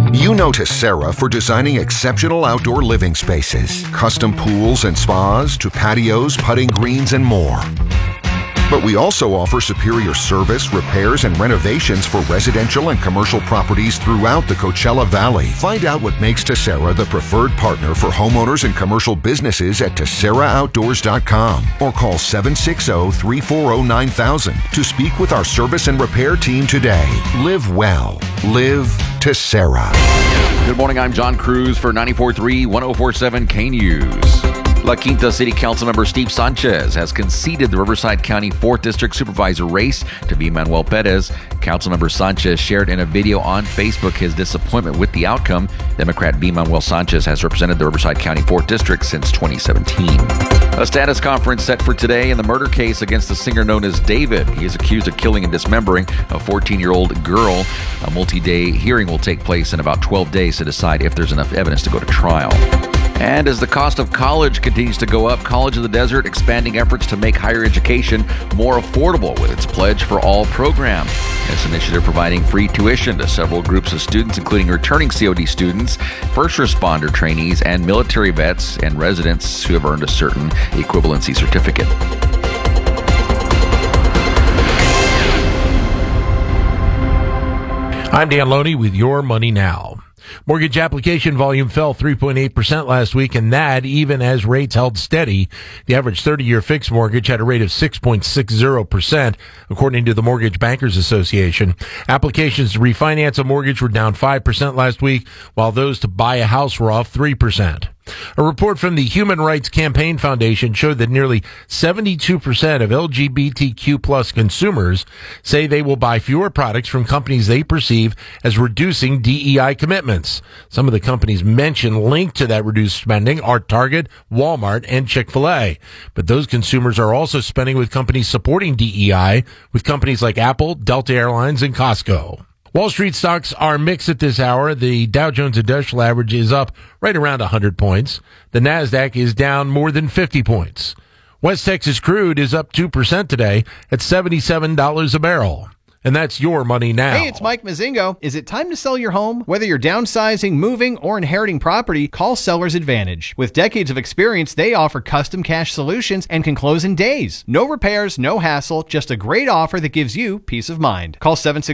You know Tessera for designing exceptional outdoor living spaces, custom pools and spas to patios, putting greens, and more. But we also offer superior service, repairs, and renovations for residential and commercial properties throughout the Coachella Valley. Find out what makes Tessera the preferred partner for homeowners and commercial businesses at TesseraOutdoors.com or call 760-340-9000 to speak with our service and repair team today. Live well. Live Tessera. Good morning. I'm John Cruz for 94.3 104.7 K-News. La Quinta City Councilmember Steve Sanchez has conceded the Riverside County 4th District Supervisor race to V. Manuel Perez. Councilmember Sanchez shared in a video on Facebook his disappointment with the outcome. Democrat V. Manuel Sanchez has represented the Riverside County 4th District since 2017. A status conference set for today in the murder case against the singer known as David. He is accused of killing and dismembering a 14-year-old girl. A multi-day hearing will take place in about 12 days to decide if there's enough evidence to go to trial. And as the cost of college continues to go up, College of the Desert expanding efforts to make higher education more affordable with its Pledge for All program. This initiative providing free tuition to several groups of students, including returning COD students, first responder trainees, and military vets and residents who have earned a certain equivalency certificate. I'm Dan Loney with Your Money Now. Mortgage application volume fell 3.8% last week, and that even as rates held steady. The average 30-year fixed mortgage had a rate of 6.60%, according to the Mortgage Bankers Association. Applications to refinance a mortgage were down 5% last week, while those to buy a house were off 3%. A report from the Human Rights Campaign Foundation showed that nearly 72% of LGBTQ plus consumers say they will buy fewer products from companies they perceive as reducing DEI commitments. Some of the companies mentioned linked to that reduced spending are Target, Walmart, and Chick-fil-A. But those consumers are also spending with companies supporting DEI, with companies like Apple, Delta Airlines, and Costco. Wall Street stocks are mixed at this hour. The Dow Jones Industrial Average is up right around 100 points. The Nasdaq is down more than 50 points. West Texas crude is up 2% today at $77 a barrel. And that's Your Money Now. Hey, it's Mike Mazingo. Is it time to sell your home? Whether you're downsizing, moving, or inheriting property, call Seller's Advantage. With decades of experience, they offer custom cash solutions and can close in days. No repairs, no hassle, just a great offer that gives you peace of mind. Call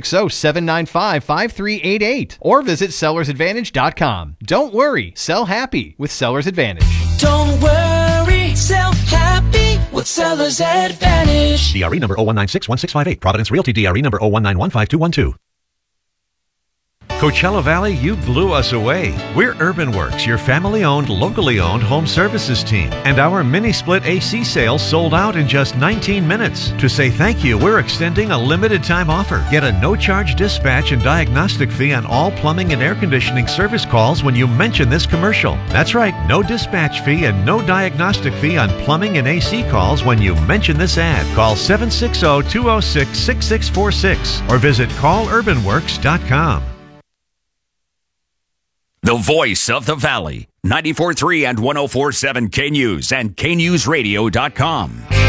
760-795-5388 or visit sellersadvantage.com. Don't worry, sell happy with Seller's Advantage. Don't worry, sell happy with Seller's Advantage. DRE number 01961658. Providence Realty DRE number 019155212. Coachella Valley, you blew us away. We're UrbanWorks, your family-owned, locally owned home services team. And our mini-split AC sale sold out in just 19 minutes. To say thank you, we're extending a limited-time offer. Get a no-charge dispatch and diagnostic fee on all plumbing and air conditioning service calls when you mention this commercial. That's right, no dispatch fee and no diagnostic fee on plumbing and AC calls when you mention this ad. Call 760-206-6646 or visit callurbanworks.com. The voice of the Valley, 94.3 and 104.7 K-News and KNewsRadio.com.